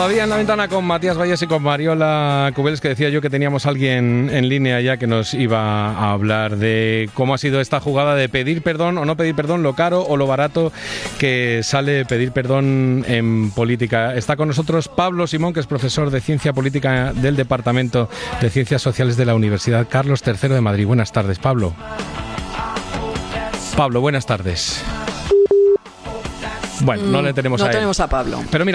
Todavía en la ventana con Matías Valles y con Mariola Cubells, que decía yo que teníamos alguien en línea ya que nos iba a hablar de cómo ha sido esta jugada de pedir perdón o no pedir perdón, lo caro o lo barato que sale pedir perdón en política. Está con nosotros Pablo Simón, que es profesor de Ciencia Política del Departamento de Ciencias Sociales de la Universidad Carlos III de Madrid. Buenas tardes, Pablo. Pablo, buenas tardes. Bueno, no le tenemos no a él. tenemos a Pablo. Pero mira,